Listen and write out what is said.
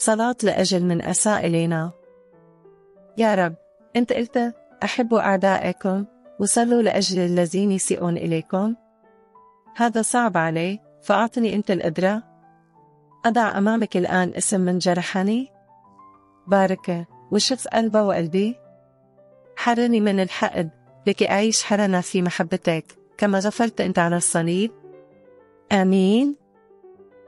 صلاة لأجل من أساء إلينا. يا رب، أنت قلت أحبوا أعدائكم وصلوا لأجل الذين يسيئون إليكم. هذا صعب علي، فأعطني أنت القدرة. أضع أمامك الآن اسم من جرحني، باركه وشف قلبه وقلبي. حررني من الحقد لكي أعيش حرنا في محبتك كما غفرت أنت على الصليب. آمين.